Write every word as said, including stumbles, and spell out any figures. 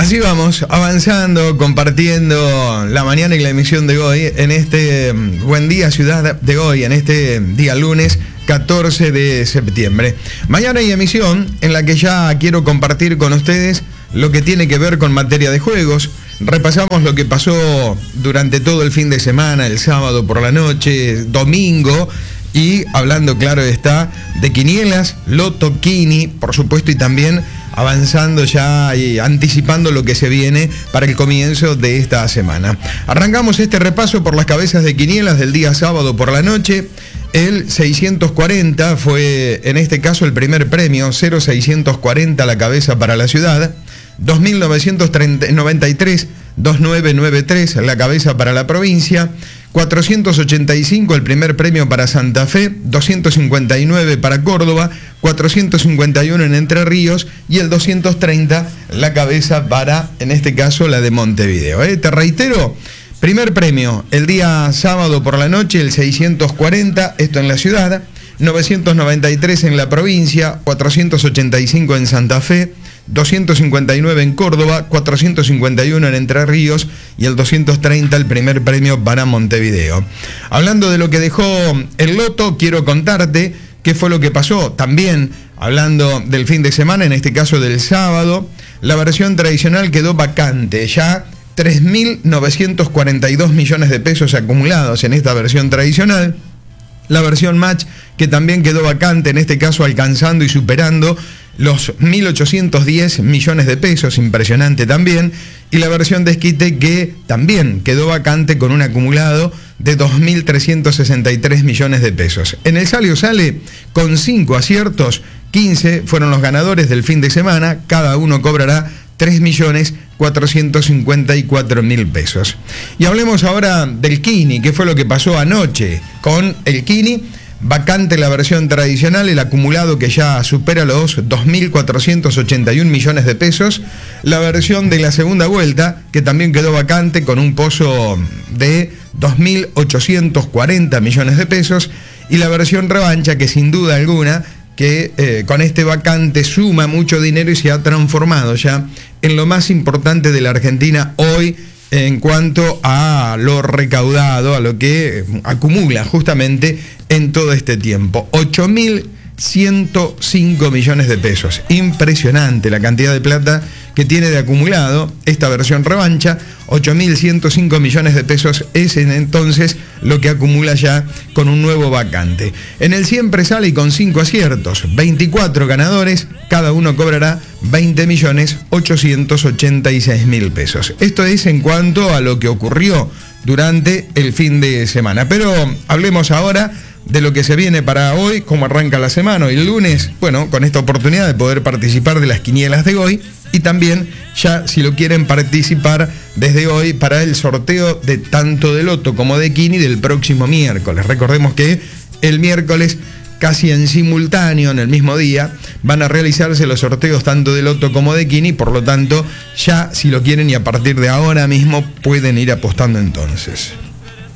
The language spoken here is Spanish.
Así vamos, avanzando, compartiendo la mañana y la emisión de hoy en este Buen Día Ciudad de hoy, en este día lunes catorce de septiembre. Mañana hay emisión en la que ya quiero compartir con ustedes lo que tiene que ver con materia de juegos. Repasamos lo que pasó durante todo el fin de semana, el sábado por la noche, domingo, y hablando, claro está, de quinielas, loto, quini, por supuesto, y también avanzando ya y anticipando lo que se viene para el comienzo de esta semana. Arrancamos este repaso por las cabezas de quinielas del día sábado por la noche. El seiscientos cuarenta fue, en este caso, el primer premio, cero seiscientos cuarenta la cabeza para la ciudad. dos mil novecientos noventa y tres, dos mil novecientos noventa y tres la cabeza para la provincia. cuatrocientos ochenta y cinco el primer premio para Santa Fe, doscientos cincuenta y nueve para Córdoba, cuatrocientos cincuenta y uno en Entre Ríos y el doscientos treinta la cabeza para, en este caso, la de Montevideo. ¿eh? Te reitero, primer premio el día sábado por la noche, el seiscientos cuarenta, esto en la ciudad, novecientos noventa y tres en la provincia, cuatrocientos ochenta y cinco en Santa Fe, doscientos cincuenta y nueve en Córdoba, cuatrocientos cincuenta y uno en Entre Ríos y el doscientos treinta el primer premio para Montevideo. Hablando de lo que dejó el loto, quiero contarte qué fue lo que pasó. También hablando del fin de semana, en este caso del sábado, la versión tradicional quedó vacante. Ya tres mil novecientos cuarenta y dos millones de pesos acumulados en esta versión tradicional. La versión match, que también quedó vacante, en este caso alcanzando y superando los mil ochocientos diez millones de pesos, impresionante también, y la versión desquite, que también quedó vacante con un acumulado de dos mil trescientos sesenta y tres millones de pesos. En el Sale o Sale, con cinco aciertos, quince fueron los ganadores del fin de semana, cada uno cobrará tres millones cuatrocientos cincuenta y cuatro mil pesos. Y hablemos ahora del quini, que fue lo que pasó anoche con el quini. Vacante la versión tradicional, el acumulado que ya supera los dos mil cuatrocientos ochenta y un millones de pesos. La versión de la segunda vuelta, que también quedó vacante con un pozo de dos mil ochocientos cuarenta millones de pesos. Y la versión revancha, que sin duda alguna, que eh, con este vacante suma mucho dinero y se ha transformado ya en lo más importante de la Argentina hoy en cuanto a lo recaudado, a lo que acumula justamente en todo este tiempo. ocho mil ciento cinco millones de pesos. Impresionante la cantidad de plata que tiene de acumulado esta versión revancha. ocho mil ciento cinco millones de pesos es entonces lo que acumula ya con un nuevo vacante. En el Siempre Sale y con cinco aciertos, veinticuatro ganadores, cada uno cobrará veinte millones ochocientos ochenta y seis mil pesos. Esto es en cuanto a lo que ocurrió durante el fin de semana. Pero hablemos ahora de lo que se viene para hoy, cómo arranca la semana. Hoy el lunes, bueno, con esta oportunidad de poder participar de las quinielas de hoy, y también ya, si lo quieren, participar desde hoy para el sorteo de tanto de loto como de quini del próximo miércoles. Recordemos que el miércoles, casi en simultáneo, en el mismo día, van a realizarse los sorteos tanto de loto como de quini, por lo tanto, ya si lo quieren y a partir de ahora mismo pueden ir apostando entonces.